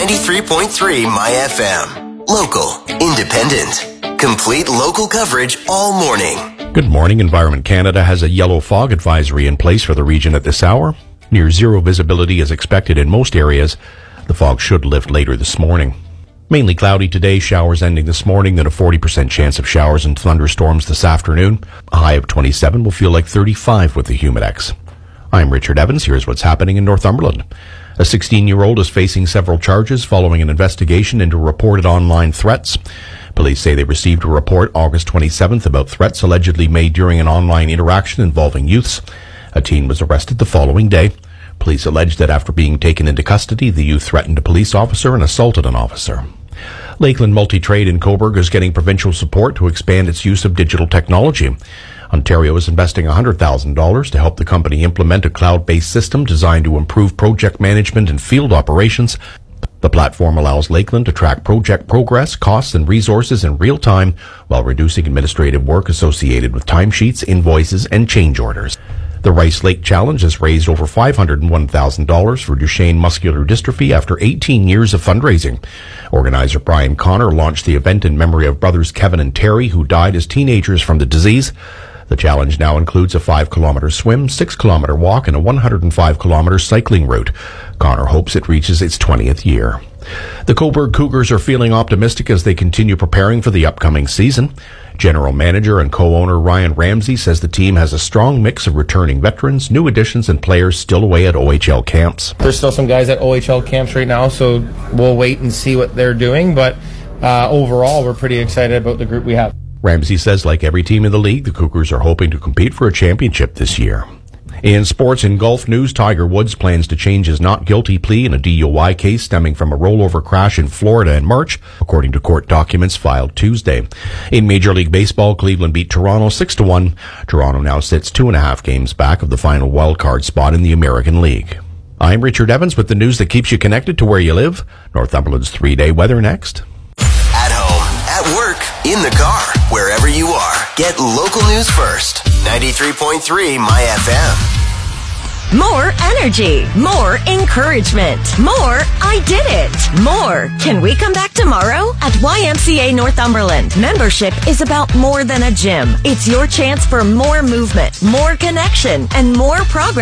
93.3 My FM. Local, independent, complete local coverage all morning. Good morning. Environment Canada has a yellow fog advisory in place for the region at this hour. Near zero visibility is expected in most areas. The fog should lift later this morning. Mainly cloudy today, showers ending this morning, then a 40% chance of showers and thunderstorms this afternoon. A high of 27 will feel like 35 with the Humidex. I'm Richard Evans. Here's what's happening in Northumberland. A 16-year-old is facing several charges following an investigation into reported online threats. Police say they received a report August 27th about threats allegedly made during an online interaction involving youths. A teen was arrested the following day. Police allege that after being taken into custody, the youth threatened a police officer and assaulted an officer. Lakeland Multi-Trade in Cobourg is getting provincial support to expand its use of digital technology. Ontario is investing $100,000 to help the company implement a cloud-based system designed to improve project management and field operations. The platform allows Lakeland to track project progress, costs, and resources in real time while reducing administrative work associated with timesheets, invoices, and change orders. The Rice Lake Challenge has raised over $501,000 for Duchenne muscular dystrophy after 18 years of fundraising. Organizer Brian Connor launched the event in memory of brothers Kevin and Terry, who died as teenagers from the disease. The challenge now includes a 5-kilometer swim, 6-kilometer walk, and a 105-kilometer cycling route. Connor hopes it reaches its 20th year. The Cobourg Cougars are feeling optimistic as they continue preparing for the upcoming season. General manager and co-owner Ryan Ramsey says the team has a strong mix of returning veterans, new additions, and players still away at OHL camps. There's still some guys at OHL camps right now, so we'll wait and see what they're doing. But overall, we're pretty excited about the group we have. Ramsey says like every team in the league, the Cougars are hoping to compete for a championship this year. In sports and golf news, Tiger Woods plans to change his not guilty plea in a DUI case stemming from a rollover crash in Florida in March, according to court documents filed Tuesday. In Major League Baseball, Cleveland beat Toronto 6-1. Toronto now sits 2.5 games back of the final wildcard spot in the American League. I'm Richard Evans with the news that keeps you connected to where you live. Northumberland's 3-day weather next. At home, at work, in the car, wherever you are. Get local news first. 93.3 My FM. More energy, more encouragement, more I did it, more can we come back tomorrow? At YMCA Northumberland, membership is about more than a gym. It's your chance for more movement, more connection, and more progress.